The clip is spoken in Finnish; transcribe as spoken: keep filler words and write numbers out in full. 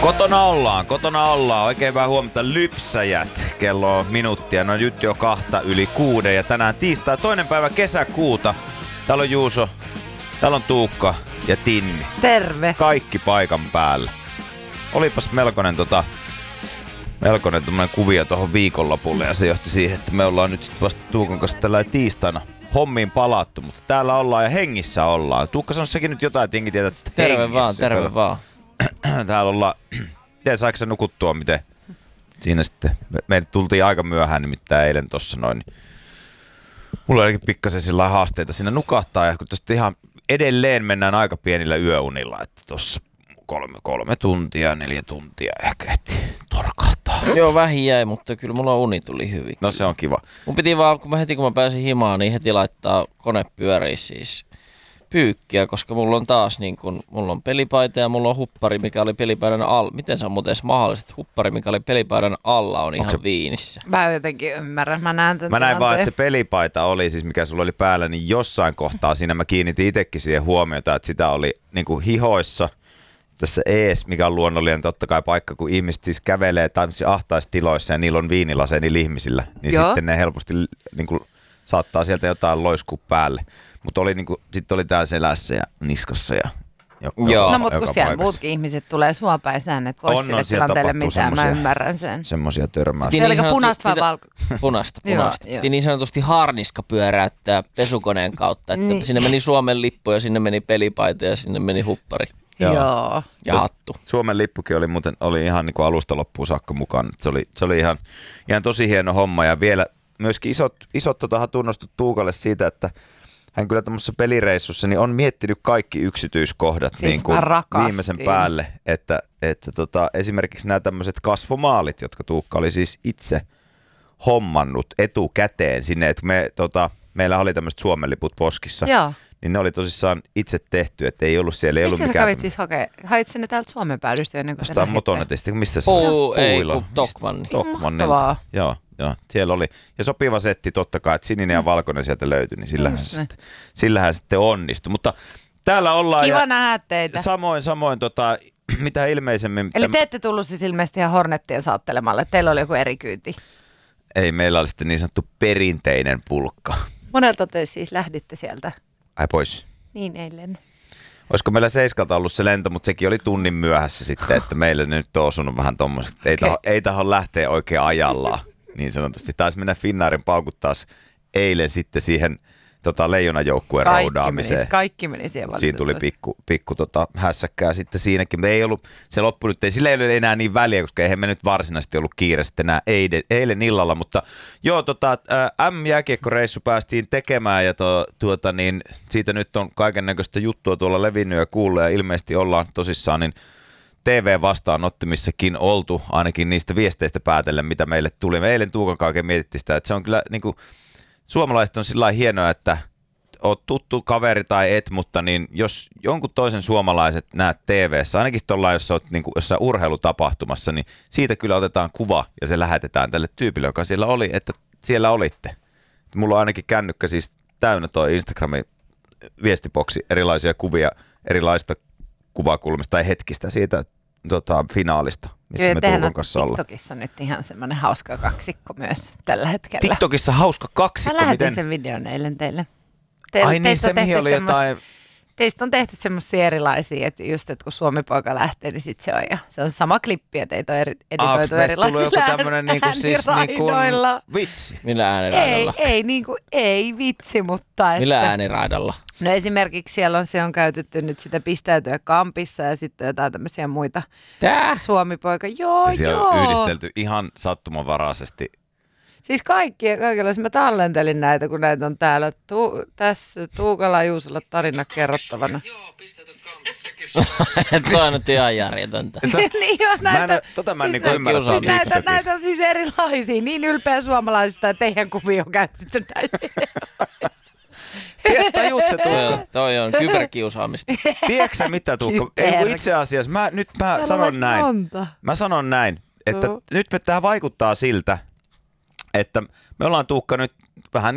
Kotona ollaan, kotona ollaan. Oikein hyvää huomenta lypsäjät. Kello on minuuttia, no nyt jo kahta yli kuuden ja tänään tiistai toinen päivä kesäkuuta. Täällä on Juuso, täällä on Tuukka ja Tinni. Terve. Kaikki paikan päällä. Olipas melkoinen tota, melkoinen tommonen kuvio tohon viikonlopulle ja se johti siihen, että me ollaan nyt sit vasta Tuukan kanssa tällä tiistaina hommiin palattu, mutta täällä ollaan ja hengissä ollaan. Tuukka sanoi sekin nyt jotain, että jengi tietää, että terve hengissä. vaan, terve vaan. Täällä ollaan. Miten saiko sä nukuttua, miten siinä sitten? Me, me tultiin aika myöhään nimittäin eilen tossa noin. Niin mulla oli pikkasen sillä haasteita siinä nukahtaa ja kun tosta ihan edelleen mennään aika pienillä yöunilla, että tossa kolme, kolme tuntia, neljä tuntia ehkä ehti torkahtaa. Joo, vähin jäi, mutta kyllä mulla uni tuli hyvin. No se on kiva. Mun piti vaan, kun mä heti kun mä pääsin himaan, niin heti laittaa kone pyöriin siis pyykkiä, koska mulla on taas niin kun, mulla on pelipaita ja mulla on huppari, mikä oli pelipaidan alla. Miten se on muuten edes mahdollista, että huppari, mikä oli pelipaidan alla, on ihan se viinissä? Mä jotenkin ymmärrän, mä näen tämän Mä näin vaan, tilanteen. että se pelipaita oli siis, mikä sulla oli päällä, niin jossain kohtaa siinä mä kiinnitin itsekin siihen huomiota, että sitä oli niin kuin hihoissa. Tässä ees, mikä on luonnollinen totta kai paikka, kun ihmiset siis kävelee tämmöisissä ahtaistiloissa ja niillä on viinilaseja niillä ihmisillä, niin Joo. sitten ne helposti niin kuin, saattaa sieltä jotain loiskua päälle. Mutta oli, niin sitten oli tää selässä ja niskassa ja joka, Joo. No mutta kun joka siellä paikassa. muutkin ihmiset tulee sua päin sään, että On, vois on, sille siellä tilanteelle tapahtuu mitään, mä semmosia- ymmärrän sen. Semmoisia törmäyksiä. Se oliko sanottu- punaista vai mitä- valko? Punaista, Joo, punaista. joo. Piti niin sanotusti harniska pyöräyttää pesukoneen kautta, että Niin. sinne meni Suomen lippu ja sinne meni pelipaita ja sinne meni huppari Joo. Joo. ja hattu. Suomen lippukin oli muuten oli ihan niin kuin alusta loppuun saakka mukaan. Se oli, se oli ihan, ihan tosi hieno homma ja vielä myöskin isot, isot tota, hatunnostot Tuukalle siitä, että hän kyllä tämmöisessä pelireissussa niin on miettinyt kaikki yksityiskohdat Siis niin kuin mä rakastin. viimeisen päälle. Että, että tota, esimerkiksi nämä tämmöiset kasvomaalit, jotka Tuukka oli siis itse hommannut etukäteen sinne. Että me, tota, meillä oli tämmöiset Suomen liput poskissa. Joo. Niin ne oli tosissaan itse tehty, että ei ollut siellä, ei ollut Mistä sä mikään. kävit siis hakea? Hait sinne täältä Suomen päädystä ennen kuin te Jostain lähditte? Motonetista, mistä se Puu, ei, Puuilo. kun Tokmanni. Tokmannilta. Mahtavaa. Joo, joo, siellä oli. Ja sopiva setti totta kai, että sininen ja valkoinen sieltä löytyi, niin sillähän, Just se ne. sitten, sillähän sitten onnistui. Mutta täällä ollaan Kiva ja nähdä teitä. samoin, samoin tota, mitä ilmeisemmin. Eli täm- te ette tullut siis ilmeisesti ihan Hornettien saattelemalle, teillä oli joku eri kyyti. Ei, meillä oli sitten niin sanottu perinteinen pulkka. Monelta te siis lähditte sieltä? Ai pois. Niin eilen. Olisiko meillä seiskalta ollut se lento, mutta sekin oli tunnin myöhässä sitten, että meille ne nyt on osunut vähän tommoset. Ei, Okei. taho, ei taho lähteä oikein ajallaan, niin sanotusti. Taisi mennä Finnairin paukut taas eilen sitten siihen tota, leijonajoukkueen Kaikki roudaamiseen. meni, kaikki meni siihen Siinä tuli valitettavasti. pikku, pikku tota, hässäkkää sitten siinäkin. Me ei ollut, se loppu nyt, ei, sillä ei ole enää niin väliä, koska eihän me nyt varsinaisesti ollut kiire sitten enää eilen, eilen illalla. Mutta joo, tota, M-jääkiekkoreissu päästiin tekemään ja to, tuota, niin, siitä nyt on kaiken näköistä juttua tuolla levinnyt ja kuullut ja ilmeisesti ollaan tosissaan niin T V-vastaanottimissakin oltu, ainakin niistä viesteistä päätellen, mitä meille tuli. Me eilen Tuukan kanssa oikein mietittiin sitä, että se on kyllä niin kuin, suomalaiset on sillä lailla hienoa, että oot tuttu kaveri tai et, mutta niin jos jonkun toisen suomalaiset näet T V:ssä, ainakin tuolla, jos olet niin jossain urheilutapahtumassa, niin siitä kyllä otetaan kuva ja se lähetetään tälle tyypille, joka siellä oli, että siellä olitte. Mulla on ainakin kännykkä siis täynnä toi Instagramin viestiboksi erilaisia kuvia erilaista kuvakulmista tai hetkistä siitä tota, finaalista, missä Joo, me tehän Tuukan on kanssa ollaan. TikTokissa nyt ihan semmoinen hauska kaksikko myös tällä hetkellä. TikTokissa hauska kaksikko. Mä lähetin Miten? sen videon eilen teille. Te, Ai niin, teistä se on tehty mihin oli semmos- jotain. Teistä on tehty semmoisia erilaisia, että just, että kun Suomi-poika lähtee, niin sit se on ja se on sama klippi, että teitä on eri, Ah, editoitu meistä tullut joku erilaisilla tämmönen niinku siis niinku ääniraidoilla. vitsi. Millä Ei, ääniraidalla? ei, niinku, ei vitsi, mutta että... Millä ääniraidalla? No esimerkiksi siellä on, se on käytetty nyt sitä pistäytyä kampissa ja sitten jotain tämmöisiä muita Tää? Suomi-poika. Joo, Siellä joo. on yhdistelty ihan sattumanvaraisesti. Siis kaikki, kaikilla, mä tallentelin näitä, kun näitä on täällä. Tu, tässä Tuukalla ja Juusolla tarina kerrottavana. Et se on nyt ihan järjetöntä. niin jos Mä en, näitä, tota mä en siis niinku ymmärrä. kiusaa siis näitä, TikTokissa. näitä on siis erilaisia, niin ylpeä suomalaisista, että teidän kuvia on käytetty täysin. Tiedät, tajut se Toi Tuukka. on, toi on kyberkiusaamista. Tiedätkö sä mitä Tuukka? Ei, kun itse asiassa mä nyt mä Täällä on sanon vaikka näin. monta. Mä sanon näin, että Joo. nyt tämä vaikuttaa siltä, että me ollaan Tuukka nyt vähän